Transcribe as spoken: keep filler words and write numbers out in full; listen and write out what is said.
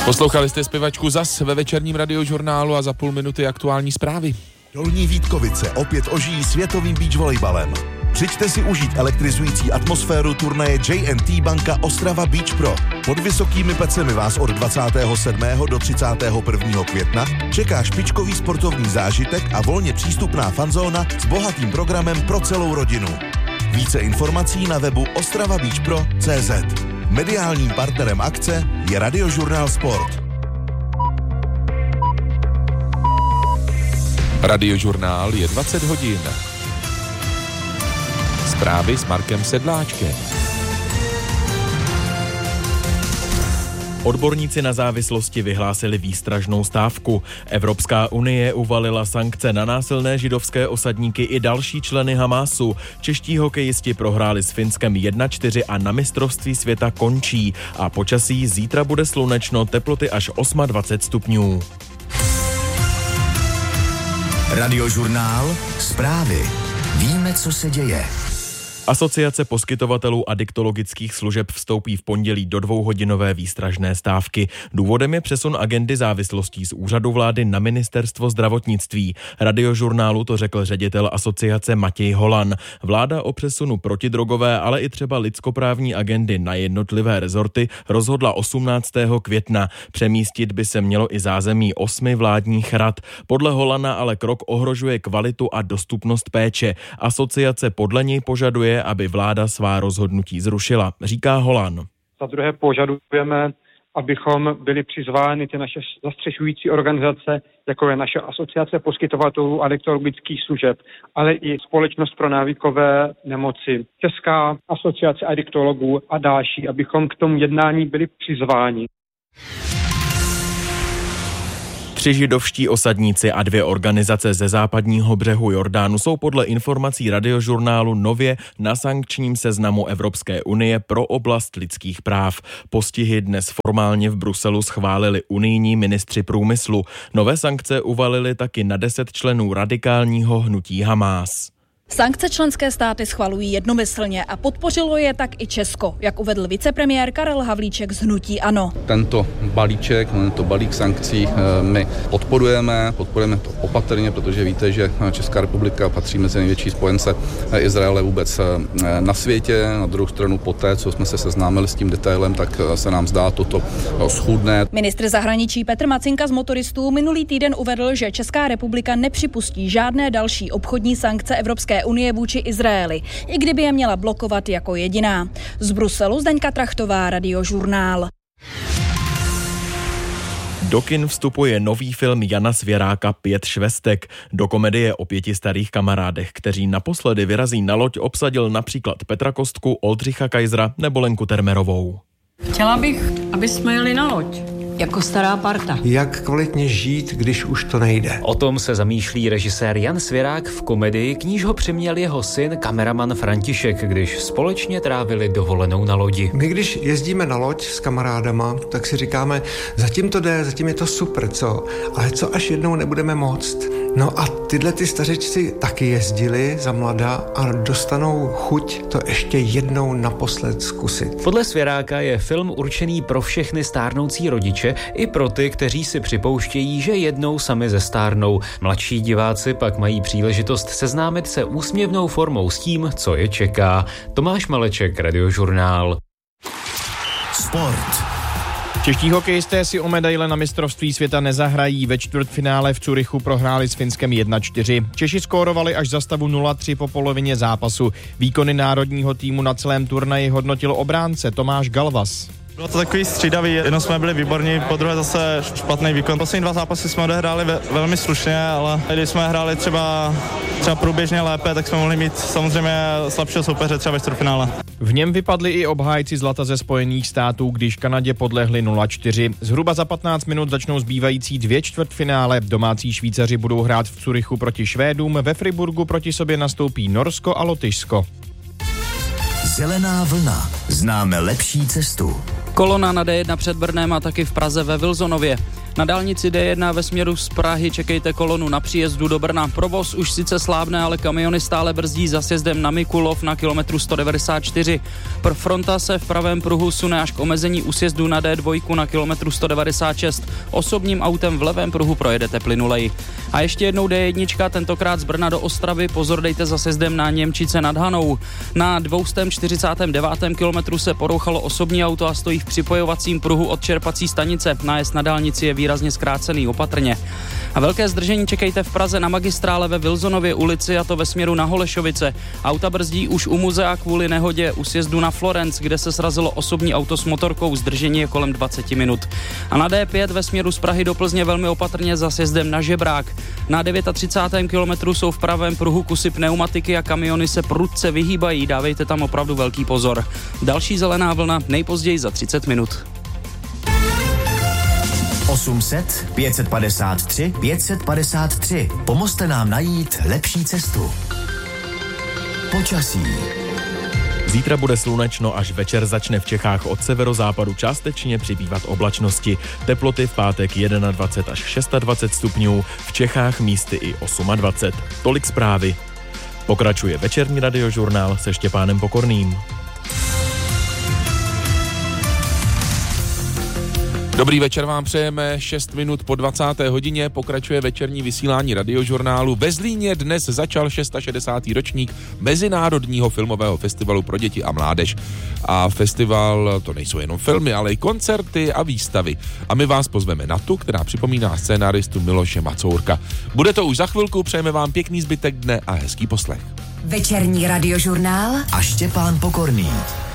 Poslouchali jste zpěvačku Zas ve večerním radiožurnálu a za půl minuty aktuální zprávy. Dolní Vítkovice opět ožijí světovým beach volejbalem. Přijďte si užít elektrizující atmosféru turnaje J and T Banka Ostrava Beach Pro. Pod vysokými pecemi vás od dvacátého sedmého do třicátého prvního května čeká špičkový sportovní zážitek a volně přístupná fanzóna s bohatým programem pro celou rodinu. Více informací na webu ostrava beach pro tečka cé zet. Mediálním partnerem akce je Radiožurnál Sport. Radiožurnál je dvacet hodin. Zprávy s Markem Sedláčkem. Odborníci na závislosti vyhlásili výstražnou stávku. Evropská unie uvalila sankce na násilné židovské osadníky i další členy Hamásu. Čeští hokejisti prohráli s Finskem jedna čtyři a na mistrovství světa končí. A počasí zítra bude slunečno, teploty až dvacet osm stupňů. Radiožurnál, zprávy. Víme, co se děje. Asociace poskytovatelů adiktologických služeb vstoupí v pondělí do dvouhodinové výstražné stávky. Důvodem je přesun agendy závislostí z úřadu vlády na ministerstvo zdravotnictví. Radiožurnálu to řekl ředitel asociace Matěj Holan. Vláda o přesunu protidrogové, ale i třeba lidskoprávní agendy na jednotlivé rezorty rozhodla osmnáctého května. Přemístit by se mělo i zázemí osmi vládních rad. Podle Holana ale krok ohrožuje kvalitu a dostupnost péče. Asociace podle něj požaduje, aby vláda svá rozhodnutí zrušila, říká Holan. Za druhé požadujeme, abychom byli přizvány ty naše zastřešující organizace, jako je naše asociace poskytovatelů adiktologických služeb, ale i Společnost pro návykové nemoci, Česká asociace adiktologů a další, abychom k tomu jednání byli přizváni. Tři židovští osadníci a dvě organizace ze západního břehu Jordánu jsou podle informací Radiožurnálu nově na sankčním seznamu Evropské unie pro oblast lidských práv. Postihy dnes formálně v Bruselu schválili unijní ministři průmyslu. Nové sankce uvalili taky na deset členů radikálního hnutí Hamás. Sankce členské státy schvalují jednomyslně a podpořilo je tak i Česko, jak uvedl vicepremiér Karel Havlíček z hnutí ANO. Tento balíček, tento balík sankcí my podporujeme, podporujeme to opatrně, protože víte, že Česká republika patří mezi největší spojence Izraele vůbec na světě. Na druhou stranu poté, co jsme se seznámili s tím detailem, tak se nám zdá toto schůdné. Ministr zahraničí Petr Macinka z motoristů minulý týden uvedl, že Česká republika nepřipustí žádné další obchodní sankce Evropské unie vůči Izraeli, i kdyby je měla blokovat jako jediná. Z Bruselu Zdeňka Trachtová, Radiožurnál. Do kin vstupuje nový film Jana Svěráka Pět švestek. Do komedie o pěti starých kamarádech, kteří naposledy vyrazí na loď, obsadil například Petra Kostku, Oldřicha Kajzra nebo Lenku Termerovou. Chtěla bych, aby jsme jeli na loď. Jako stará parta. Jak kvalitně žít, když už to nejde? O tom se zamýšlí režisér Jan Svěrák v komedii, k níž ho přiměl jeho syn, kameraman František, když společně trávili dovolenou na lodi. My, když jezdíme na loď s kamarádama, tak si říkáme, zatím to jde, zatím je to super, co? Ale co až jednou nebudeme moct? No a tyhle ty stařečci taky jezdili za mlada a dostanou chuť to ještě jednou naposled zkusit. Podle Svěráka je film určený pro všechny stárnoucí rodiče i pro ty, kteří si připouštějí, že jednou sami zestárnou. Mladší diváci pak mají příležitost seznámit se úsměvnou formou s tím, co je čeká. Tomáš Maleček, Radiožurnál. Sport. Čeští hokejisté si o medaile na mistrovství světa nezahrají. Ve čtvrtfinále v Curychu prohráli s Finskem jedna čtyři. Češi skórovali až za stavu nula tři po polovině zápasu. Výkony národního týmu na celém turnaji hodnotil obránce Tomáš Galvas. Bylo to takový střídavý, jednou jsme byli výborní, po druhé zase špatný výkon. Poslední dva zápasy jsme odehráli ve, velmi slušně, ale když jsme hráli třeba, třeba průběžně lépe, tak jsme mohli mít samozřejmě slabšího soupeře třeba ve čtvrtfinále. V něm vypadli i obhájci zlata ze Spojených států, když Kanadě podlehli nula čtyři. Zhruba za patnáct minut začnou zbývající dvě čtvrtfinále. Domácí Švýcaři budou hrát v Curychu proti Švédům, ve Friburgu proti sobě nastoupí Norsko a Lotyšsko. Zelená vlna. Známe lepší cestu. Kolona na D jedna před Brnem a taky v Praze ve Vilzonově. Na dálnici D jedna ve směru z Prahy čekejte kolonu na příjezdu do Brna. Provoz už sice slábne, ale kamiony stále brzdí za sjezdem na Mikulov na kilometru sto devadesát čtyři. Pr fronta se v pravém pruhu sune až k omezení u sjezdu na D dva na kilometru sto devadesát šest. Osobním autem v levém pruhu projedete plynulej. A ještě jednou D jedna, tentokrát z Brna do Ostravy, pozor dejte za sjezdem na Němčice nad Hanou. Na dvě stě čtyřicátém devátém kilometru se porouchalo osobní auto a stojí v připojovacím pruhu od čerpací stanice. Nájezd na dálnici je výrazně zkrácený, opatrně. A velké zdržení čekejte v Praze na magistrále ve Vilzonově ulici, a to ve směru na Holešovice. Auta brzdí už u muzea kvůli nehodě u sjezdu na Florence, kde se srazilo osobní auto s motorkou. Zdržení je kolem dvacet minut. A na D pět ve směru z Prahy do Plzně velmi opatrně za sjezdem na Žebrák. Na třicátém devátém kilometru jsou v pravém pruhu kusy pneumatiky a kamiony se prudce vyhýbají. Dávejte tam opravdu velký pozor. Další zelená vlna nejpozději za třicet minut. osm set, pět set padesát tři, pět set padesát tři. Pomozte nám najít lepší cestu. Počasí. Zítra bude slunečno, až večer začne v Čechách od severozápadu částečně přibývat oblačnosti. Teploty v pátek dvacet jedna až dvacet šest stupňů, v Čechách místy i dvacet osm. Tolik zprávy. Pokračuje večerní radiožurnál se Štěpánem Pokorným. Dobrý večer vám přejeme, šest minut po dvacáté hodině pokračuje večerní vysílání radiožurnálu. Ve Zlíně dnes začal šedesátý šestý ročník Mezinárodního filmového festivalu pro děti a mládež. A festival, to nejsou jenom filmy, ale i koncerty a výstavy. A my vás pozveme na tu, která připomíná scénáristu Miloše Macourka. Bude to už za chvilku, přejeme vám pěkný zbytek dne a hezký poslech. Večerní radiožurnál a Štěpán Pokorný.